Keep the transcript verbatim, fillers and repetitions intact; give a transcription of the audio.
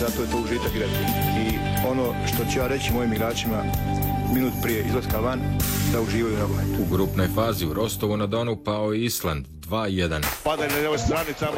zato je to užitak igrati. I ono što ću ja reći mojim igračima minut prije izlaska van, da uživaju u nogometu. U grupnoj fazi u Rostovu na Donu pao je Island dva jedan. Padaj na ljevoj strani tamo